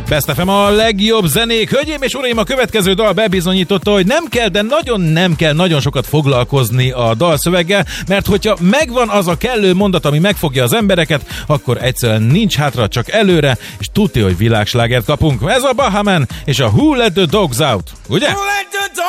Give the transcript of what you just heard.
Best FM a legjobb zenék. Hölgyeim és uraim, a következő dal bebizonyította, hogy nem kell, de nem kell nagyon sokat foglalkozni a dalszöveggel, mert hogyha megvan az a kellő mondat, ami megfogja az embereket, akkor egyszerűen nincs hátra, csak előre, és tudja, hogy világslágert kapunk. Ez a Bahaman és a Who Let the Dogs Out, ugye?